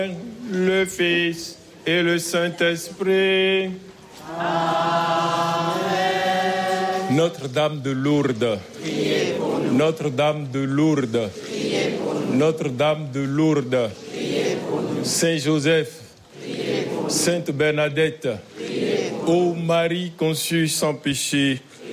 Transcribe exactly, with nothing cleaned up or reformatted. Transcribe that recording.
le Fils et le Saint-Esprit. Amen. Notre-Dame de Lourdes, priez pour nous. Notre-Dame de Lourdes, priez pour nous. Notre-Dame de Lourdes, priez pour nous. Saint Joseph, priez pour nous. Sainte Bernadette, priez pour nous. ô Marie conçue sans péché,